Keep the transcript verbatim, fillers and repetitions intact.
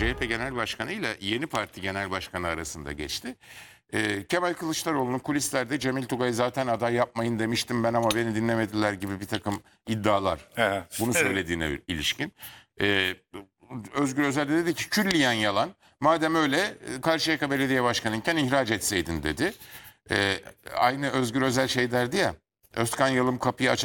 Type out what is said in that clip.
C H P Genel Başkanı ile Yeni Parti Genel Başkanı arasında geçti. Ee, Kemal Kılıçdaroğlu'nun kulislerde Cemil Tugay'ı zaten aday yapmayın demiştim ben ama beni dinlemediler gibi bir takım iddialar. Evet. Bunu söylediğine ilişkin. Ee, Özgür Özel de dedi ki külliyen yalan. Madem öyle Karşıyaka Belediye Başkanı'yken ihraç etseydin dedi. Ee, aynı Özgür Özel şey derdi ya. Özkan Yalım kapıyı aç